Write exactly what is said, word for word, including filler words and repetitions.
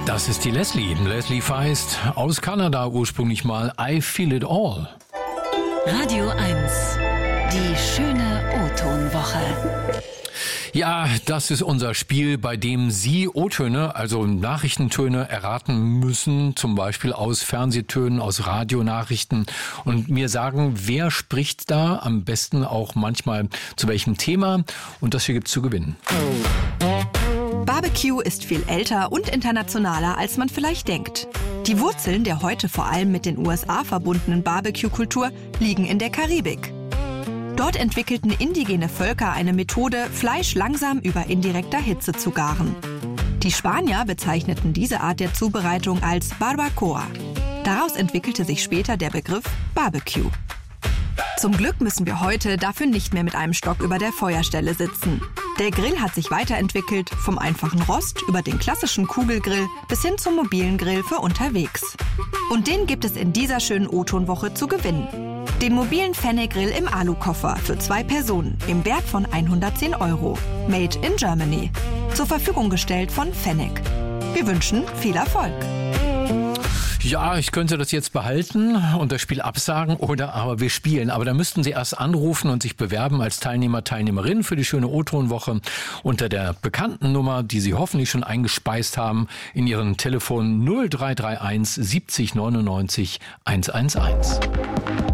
Das ist die Leslie. Leslie Feist aus Kanada ursprünglich mal. I Feel It All. Radio eins. Die schöne O-Ton-Woche. Ja, das ist unser Spiel, bei dem Sie O-Töne, also Nachrichtentöne, erraten müssen, zum Beispiel aus Fernsehtönen, aus Radionachrichten und mir sagen, wer spricht da, am besten auch manchmal zu welchem Thema, und das hier gibt's zu gewinnen. Barbecue ist viel älter und internationaler, als man vielleicht denkt. Die Wurzeln der heute vor allem mit den U S A verbundenen Barbecue-Kultur liegen in der Karibik. Dort entwickelten indigene Völker eine Methode, Fleisch langsam über indirekter Hitze zu garen. Die Spanier bezeichneten diese Art der Zubereitung als Barbacoa. Daraus entwickelte sich später der Begriff Barbecue. Zum Glück müssen wir heute dafür nicht mehr mit einem Stock über der Feuerstelle sitzen. Der Grill hat sich weiterentwickelt, vom einfachen Rost über den klassischen Kugelgrill bis hin zum mobilen Grill für unterwegs. Und den gibt es in dieser schönen O-Ton-Woche zu gewinnen. Den mobilen Fennec-Grill im Alukoffer für zwei Personen im Wert von hundertzehn Euro. Made in Germany. Zur Verfügung gestellt von Fennec. Wir wünschen viel Erfolg. Ja, ich könnte das jetzt behalten und das Spiel absagen oder aber wir spielen. Aber da müssten Sie erst anrufen und sich bewerben als Teilnehmer, Teilnehmerin für die schöne O-Ton-Woche unter der bekannten Nummer, die Sie hoffentlich schon eingespeist haben, in Ihren Telefon null drei drei eins siebzig neunundneunzig hundertelf.